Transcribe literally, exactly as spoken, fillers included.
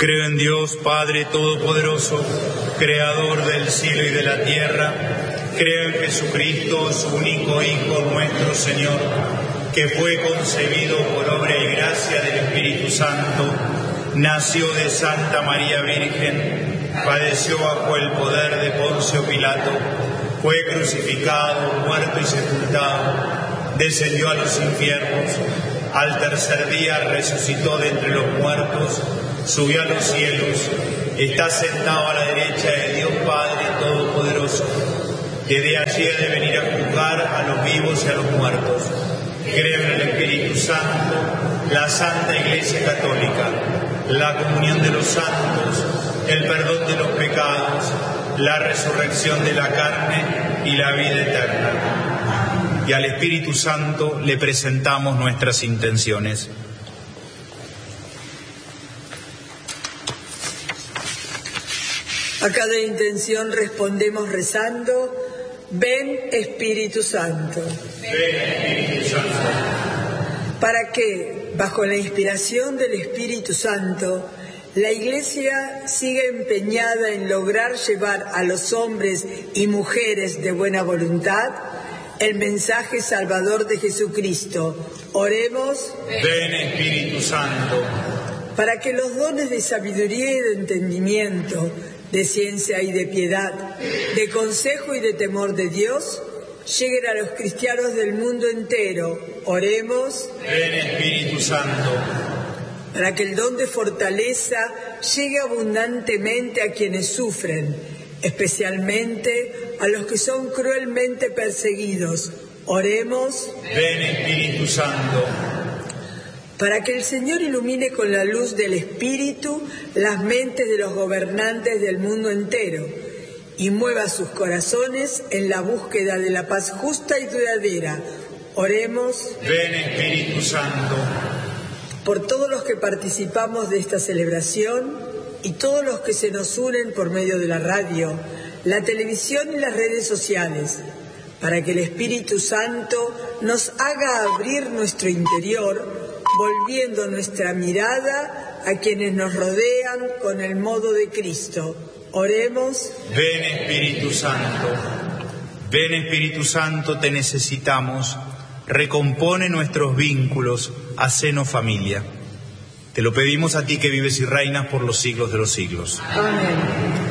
Creo en Dios, Padre Todopoderoso, Creador del cielo y de la tierra. Creo en Jesucristo, su único Hijo, nuestro Señor, que fue concebido por obra y gracia del Espíritu Santo, nació de Santa María Virgen, padeció bajo el poder de Poncio Pilato, fue crucificado, muerto y sepultado, descendió a los infiernos, al tercer día resucitó de entre los muertos, subió a los cielos, está sentado a la derecha de Dios Padre Todopoderoso, que de allí ha de venir a juzgar a los vivos y a los muertos. Creo en el Espíritu Santo, la Santa Iglesia Católica, la comunión de los santos, el perdón de los pecados, la resurrección de la carne y la vida eterna. Y al Espíritu Santo le presentamos nuestras intenciones. A cada intención respondemos rezando: ven Espíritu Santo. Ven Espíritu Santo. Para que, bajo la inspiración del Espíritu Santo, la Iglesia siga empeñada en lograr llevar a los hombres y mujeres de buena voluntad el mensaje salvador de Jesucristo. Oremos. Ven Espíritu Santo. Para que los dones de sabiduría y de entendimiento, de ciencia y de piedad, de consejo y de temor de Dios, lleguen a los cristianos del mundo entero. Oremos. Ven Espíritu Santo. Para que el don de fortaleza llegue abundantemente a quienes sufren, especialmente a los que son cruelmente perseguidos. Oremos. Ven Espíritu Santo. Para que el Señor ilumine con la luz del Espíritu las mentes de los gobernantes del mundo entero y mueva sus corazones en la búsqueda de la paz justa y duradera. Oremos. Ven Espíritu Santo. Por todos los que participamos de esta celebración y todos los que se nos unen por medio de la radio, la televisión y las redes sociales, para que el Espíritu Santo nos haga abrir nuestro interior, volviendo nuestra mirada a quienes nos rodean con el modo de Cristo. Oremos. Ven Espíritu Santo. Ven Espíritu Santo, te necesitamos. Recompone nuestros vínculos, hacenos familia. Te lo pedimos a ti que vives y reinas por los siglos de los siglos. Amén.